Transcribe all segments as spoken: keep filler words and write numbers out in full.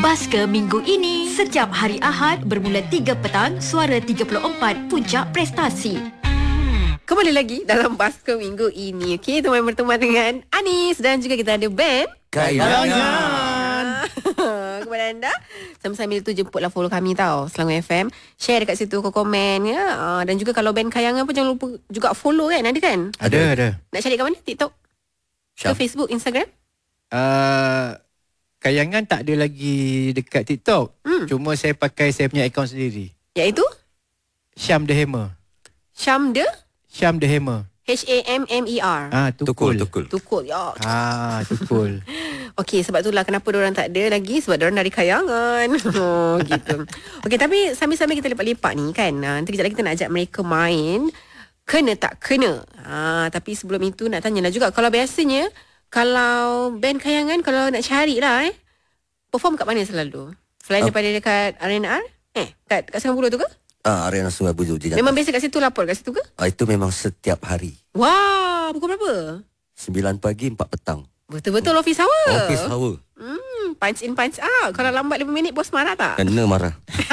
Basker minggu ini, setiap hari Ahad bermula tiga petang, Suara tiga puluh empat, Puncak Prestasi. Kembali lagi dalam Basker minggu ini. Okey, teman berteman dengan Anis dan juga kita ada Ben Kayangan. Kepada anda, sambil-sambil tu jemputlah follow kami tau, Selangor F M. Share dekat situ, kau komen ya. Uh, dan juga kalau Ben Kayangan pun jangan lupa juga follow kan. Ada kan? Ada, ada. Nak cari kat mana? TikTok? Ke Facebook, Instagram? Uh, Kayangan tak ada lagi dekat TikTok. Hmm. Cuma saya pakai saya punya akaun sendiri. Iaitu? Syam the Hammer. Syam the? Syam the Hammer. H A M M E R. Ah, tukul. Tukul. Tukul. Ya. Ah, tukul. Okey, sebab itulah kenapa diorang tak ada lagi. Sebab diorang dari Kayangan. Oh, gitu. Okey, tapi sambil-sambil kita lepak-lepak ni kan, nanti kejap lagi kita nak ajak mereka main Kena Tak Kena. Ha, tapi sebelum itu nak tanyalah juga, kalau biasanya kalau band Kayangan, kalau nak cari lah eh, perform kat mana selalu? Selain uh. daripada dekat Arena R? Eh, kat, kat Sungai Buloh tu ke? Ah, Arena Sungai Buloh. Memang biasa kat situ, lapor kat situ ke? Ah, itu memang setiap hari. Wah, pukul berapa? sembilan pagi, empat petang. Betul-betul office hour. Office hour. Hmm, punch in, punch out. Kalau lambat lima minit, bos marah tak? Kena marah.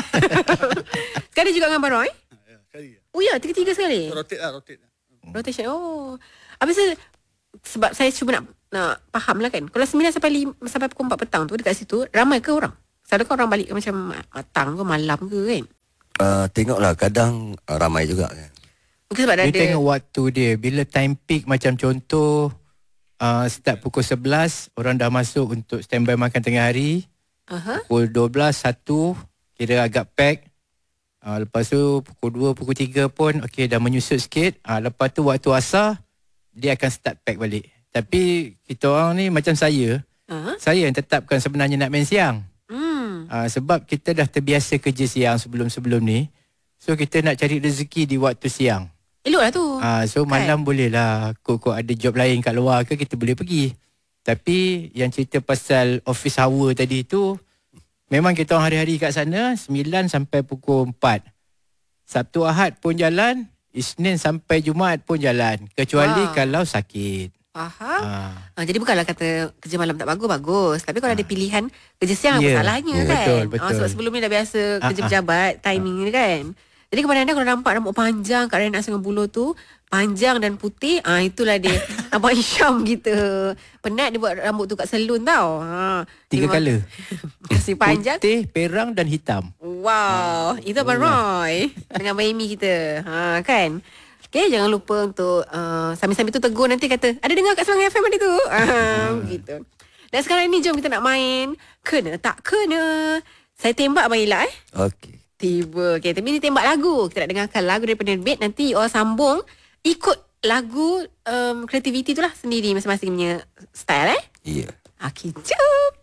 Sekarang juga dengan Baroy? Ya, sekali. Oh ya, tiga-tiga sekali? Rotate lah, rotate lah. Rotation. Oh. Habis tu, sebab saya cuba nak nak faham lah kan. Kalau sembilan sampai lima, sampai pukul empat petang tu dekat situ, ramai ke orang? Selalu kan orang balik macam matang ke malam ke kan? Uh, tengoklah, kadang uh, ramai juga kan. Mungkin sebab dah Dia ada. tengok waktu dia. Bila time peak macam contoh uh, start pukul sebelas, orang dah masuk untuk standby makan tengah hari. Uh-huh. Pukul dua belas, satu kira agak pack. Uh, lepas tu pukul dua, pukul tiga pun okey dah menyusut sikit. Uh, lepas tu waktu asar dia akan start pack balik. Tapi kita orang ni macam saya, Uh-huh. saya yang tetapkan sebenarnya nak main siang. Hmm. Uh, sebab kita dah terbiasa kerja siang sebelum-sebelum ni. So kita nak cari rezeki di waktu siang. Elok lah tu. Ah, so Kan? malam boleh lah. Kok-kok ada job lain kat luar ke, kita boleh pergi. Tapi yang cerita pasal office hour tadi tu, memang kita orang hari-hari kat sana sembilan sampai pukul empat. Sabtu Ahad pun jalan, Isnin sampai Jumaat pun jalan. Kecuali Wah. kalau sakit. Faham? Ah. Ha, jadi bukanlah kata kerja malam tak bagus, bagus. Tapi kalau ada pilihan kerja siang, apa Yeah. salahnya Yeah. kan? Betul, betul. Ah, sebab sebelum ni dah biasa Ah, kerja ah. pejabat, timing ni kan. Jadi kepada anda kalau nampak rambut panjang kat Arena Sungai Buloh tu, panjang dan putih, ah itulah dia. Abang Syam gitu. Penat dia buat rambut tu kat salon tau. Ha, Tiga memang- colour. Kasih panjang. Putih, perang dan hitam. Wow, itu Abang Roy dengan Abang Amy kita. Ha kan. Okay, jangan lupa untuk uh, sambil-sambil tu tegur nanti kata, ada dengar kat Selangor F M tadi tu. Ah, begitu. Dan sekarang ni jom kita nak main Kena Tak Kena. Saya tembak Abang Ila eh. Okey. Tiba. Okay, tapi ni tembak lagu. Kita nak dengarkan lagu daripada Beat. Nanti you all sambung ikut lagu um, kreativiti tu lah sendiri masing-masing punya style eh. Ya. Okay, jom.